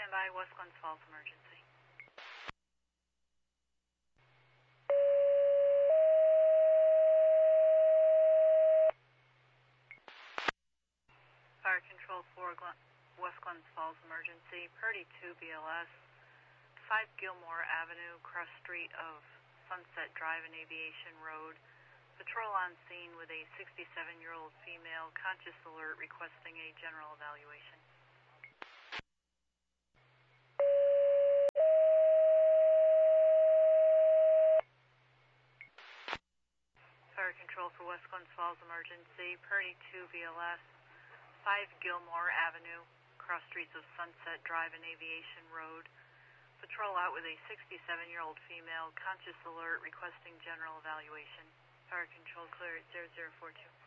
Standby, West Glens Falls emergency. Fire Control 4, West Glens Falls emergency. Purdy 2 BLS, 5 Gilmore Avenue, cross street of Sunset Drive and Aviation Road. Patrol on scene with a 67-year-old female, conscious alert, requesting a general evaluation. Fire Control for West Glens Falls emergency. Purdy 2 BLS, 5 Gilmore Avenue, cross streets of Sunset Drive and Aviation Road. Patrol out with a 67-year-old female, conscious alert, requesting general evaluation. Fire Control clear at 0042.